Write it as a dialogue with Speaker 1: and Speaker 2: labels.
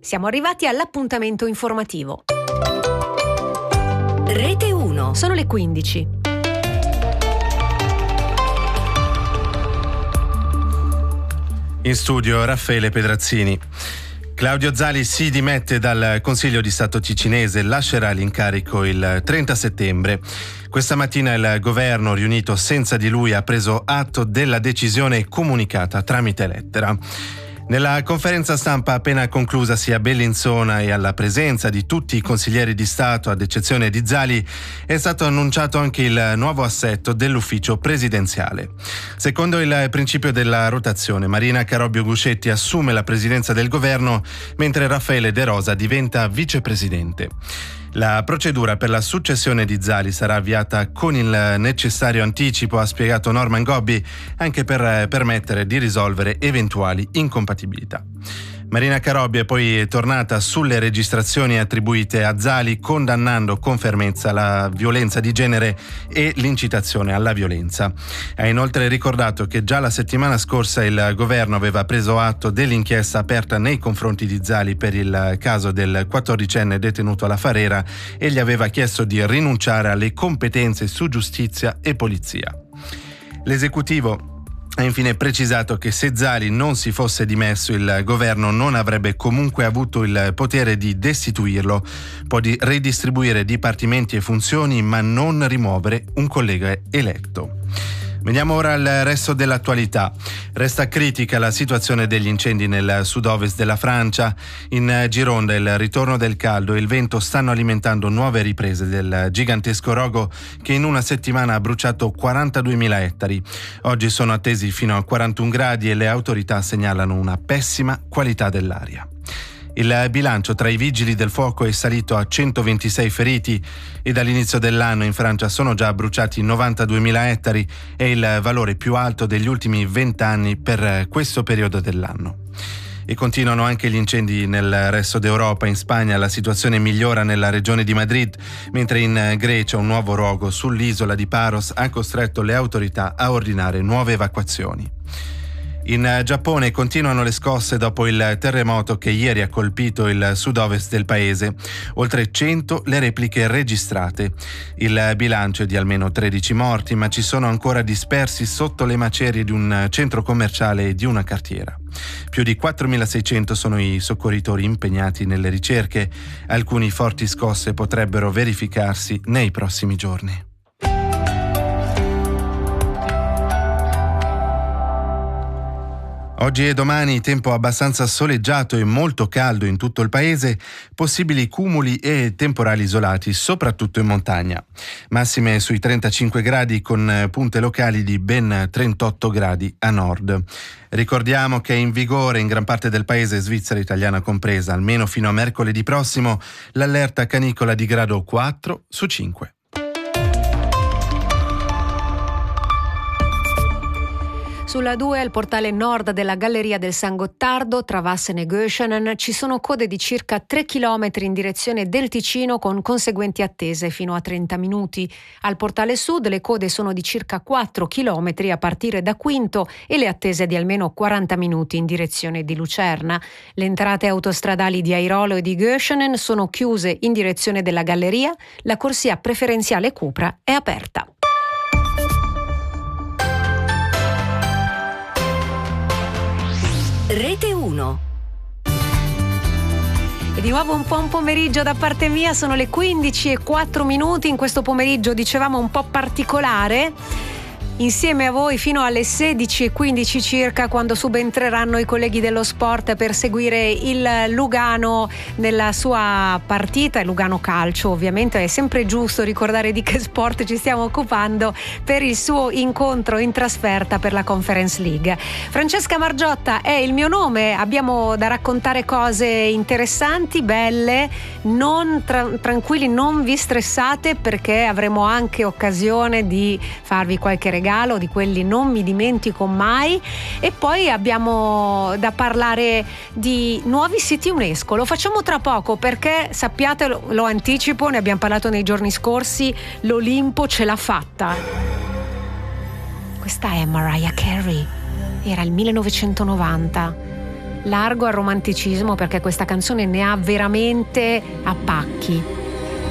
Speaker 1: Siamo arrivati all'appuntamento informativo.
Speaker 2: Rete 1.
Speaker 1: Sono le 15.
Speaker 3: In studio Raffaele Pedrazzini. Claudio Zali si dimette dal Consiglio di Stato ticinese, lascerà l'incarico il 30 settembre. Questa mattina il governo, riunito senza di lui, ha preso atto della decisione comunicata tramite lettera. Nella conferenza stampa appena conclusasi a Bellinzona e alla presenza di tutti i consiglieri di Stato, ad eccezione di Zali, è stato annunciato anche il nuovo assetto dell'ufficio presidenziale. Secondo il principio della rotazione, Marina Carobio Guscetti assume la presidenza del governo, mentre Raffaele De Rosa diventa vicepresidente. La procedura per la successione di Zali sarà avviata con il necessario anticipo, ha spiegato Norman Gobbi, anche per permettere di risolvere eventuali incompatibilità. Marina Carobio è poi tornata sulle registrazioni attribuite a Zali, condannando con fermezza la violenza di genere e l'incitazione alla violenza. Ha inoltre ricordato che già la settimana scorsa il governo aveva preso atto dell'inchiesta aperta nei confronti di Zali per il caso del 14enne detenuto alla Farera e gli aveva chiesto di rinunciare alle competenze su giustizia e polizia. L'esecutivo ha infine precisato che se Zali non si fosse dimesso, il governo non avrebbe comunque avuto il potere di destituirlo. Può ridistribuire dipartimenti e funzioni, ma non rimuovere un collega eletto. Veniamo ora al resto dell'attualità. Resta critica la situazione degli incendi nel sud-ovest della Francia. In Gironda il ritorno del caldo e il vento stanno alimentando nuove riprese del gigantesco rogo che in una settimana ha bruciato 42.000 ettari. Oggi sono attesi fino a 41 gradi e le autorità segnalano una pessima qualità dell'aria. Il bilancio tra i vigili del fuoco è salito a 126 feriti e dall'inizio dell'anno in Francia sono già bruciati 92.000 ettari, è il valore più alto degli ultimi 20 anni per questo periodo dell'anno. E continuano anche gli incendi nel resto d'Europa. In Spagna la situazione migliora nella regione di Madrid, mentre in Grecia un nuovo rogo sull'isola di Paros ha costretto le autorità a ordinare nuove evacuazioni. In Giappone continuano le scosse dopo il terremoto che ieri ha colpito il sud-ovest del paese. Oltre 100 le repliche registrate. Il bilancio è di almeno 13 morti, ma ci sono ancora dispersi sotto le macerie di un centro commerciale e di una cartiera. Più di 4.600 sono i soccorritori impegnati nelle ricerche. Alcune forti scosse potrebbero verificarsi nei prossimi giorni. Oggi e domani tempo abbastanza soleggiato e molto caldo in tutto il paese, possibili cumuli e temporali isolati, soprattutto in montagna. Massime sui 35 gradi con punte locali di ben 38 gradi a nord. Ricordiamo che è in vigore in gran parte del paese, Svizzera italiana compresa, almeno fino a mercoledì prossimo, l'allerta canicola di grado 4 su 5.
Speaker 1: Sulla 2, al portale nord della Galleria del San Gottardo, tra Vassen e Göschenen, ci sono code di circa 3 km in direzione del Ticino con conseguenti attese fino a 30 minuti. Al portale sud le code sono di circa 4 km a partire da Quinto e le attese di almeno 40 minuti in direzione di Lucerna. Le entrate autostradali di Airolo e di Göschenen sono chiuse in direzione della Galleria, la corsia preferenziale Cupra è aperta.
Speaker 2: Rete 1.
Speaker 1: E di nuovo un buon pomeriggio da parte mia, sono le 15:04. In questo pomeriggio, dicevamo, un po' particolare. Insieme a voi fino alle 16:15 circa, quando subentreranno i colleghi dello sport per seguire il Lugano nella sua partita, il Lugano Calcio. Ovviamente è sempre giusto ricordare di che sport ci stiamo occupando per il suo incontro in trasferta per la Conference League. Francesca Margiotta è il mio nome, abbiamo da raccontare cose interessanti, belle, non tranquilli, non vi stressate, perché avremo anche occasione di farvi qualche regalo di quelli non mi dimentico mai, e poi abbiamo da parlare di nuovi siti UNESCO. Lo facciamo tra poco perché, sappiate, lo anticipo, ne abbiamo parlato nei giorni scorsi, l'Olimpo ce l'ha fatta. Questa è Mariah Carey, era il 1990. largo al romanticismo, perché questa canzone ne ha veramente a pacchi.